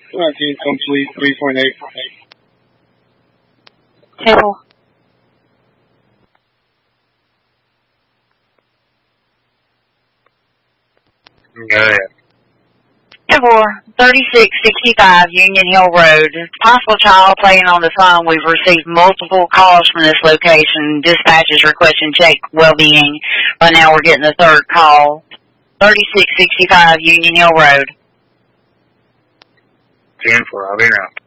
19 complete, 3.8. Table. Go ahead. Table 3665 Union Hill Road. Possible child playing on the phone. We've received multiple calls from this location. Dispatch is requesting check well-being. Right now we're getting the third call. 3665 Union Hill Road. 10-4, I'll be around.